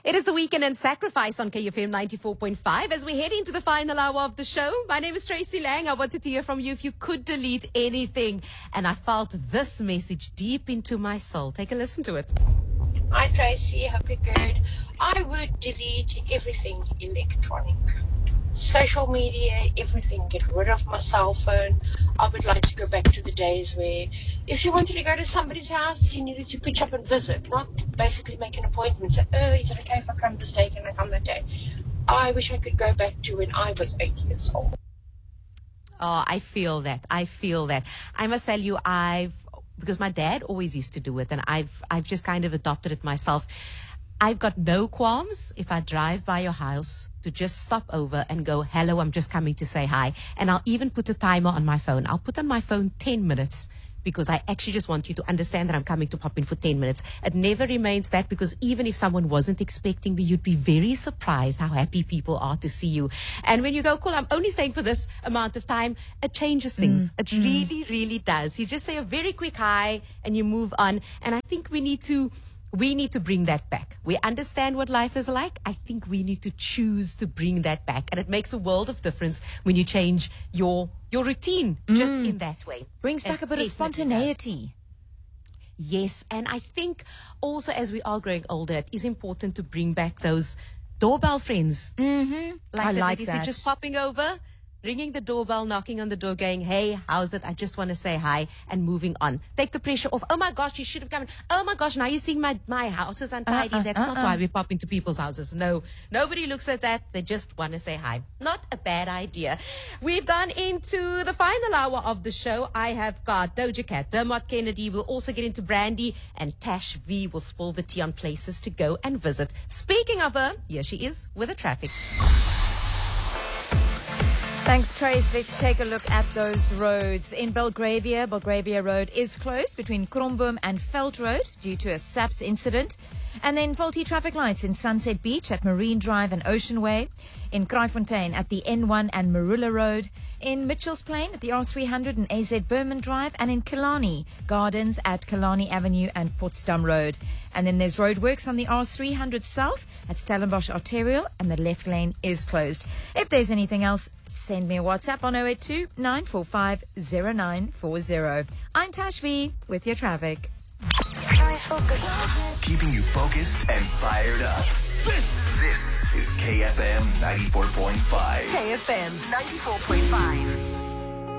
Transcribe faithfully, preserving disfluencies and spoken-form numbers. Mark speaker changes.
Speaker 1: It is the Weekend and Sacrifice on K F M ninety-four point five as we head into the final hour of the show. My name is Tracy Lang. I wanted to hear from you if you could delete anything. And I felt this message deep into my soul. Take a listen to it.
Speaker 2: Hi Tracy, hope you're good. I would delete everything electronic. Social media, everything. Get rid of my cell phone. I would like to go back to the days where if you wanted to go to somebody's house, you needed to pitch up and visit, not basically make an appointment. Say, oh, is it okay if I come this day? Can I come that day? I wish I could go back to when I was eight years old.
Speaker 1: Oh, I feel that. I feel that. I must tell you, I've, because my dad always used to do it, and I've, I've just kind of adopted it myself. I've got no qualms if I drive by your house to just stop over and go, hello, I'm just coming to say hi. And I'll even put a timer on my phone. I'll put on my phone ten minutes because I actually just want you to understand that I'm coming to pop in for ten minutes. It never remains that, because even if someone wasn't expecting me, you'd be very surprised how happy people are to see you. And when you go, cool, I'm only staying for this amount of time, it changes things. Mm. It mm. really, really does. You just say a very quick hi and you move on. And I think we need to We need to bring that back. We understand what life is like. I think we need to choose to bring that back. And it makes a world of difference when you change your your routine mm. just in that way.
Speaker 3: Brings back it a bit of spontaneity.
Speaker 1: Does. Yes. And I think also as we are growing older, it is important to bring back those doorbell friends.
Speaker 3: Mm-hmm.
Speaker 1: Like
Speaker 3: I
Speaker 1: that
Speaker 3: like
Speaker 1: that.
Speaker 3: that.
Speaker 1: Just popping over, ringing the doorbell, knocking on the door, going, hey, how's it? I just want to say hi, and moving on. Take the pressure off. Oh my gosh, you should have come in. Oh my gosh, now you're seeing my, my house is untidy. Uh, uh, That's uh, not uh. why we pop into people's houses. No, nobody looks at that. They just want to say hi. Not a bad idea. We've gone into the final hour of the show. I have got Doja Cat, Dermot Kennedy. We'll also get into Brandy, and Tash V will spill the tea on places to go and visit. Speaking of her, here she is with the traffic.
Speaker 3: Thanks, Trace. Let's take a look at those roads. In Belgravia, Belgravia Road is closed between Kromboom and Veld Road due to a S A P S incident. And then faulty traffic lights in Sunset Beach at Marine Drive and Ocean Way. In Kraaifontein at the N one and Marula Road. In Mitchell's Plain at the R three hundred and A Z Berman Drive. And in Killarney Gardens at Killarney Avenue and Potsdam Road. And then there's roadworks on the R three hundred South at Stellenbosch Arterial, and the left lane is closed. If there's anything else, send me a WhatsApp on oh eight two, nine four five, oh nine four oh. I'm Tash V with your traffic.
Speaker 4: Can we focus?
Speaker 5: Keeping you focused and fired up. This, this is K F M ninety-four point five.
Speaker 4: K F M ninety-four point five.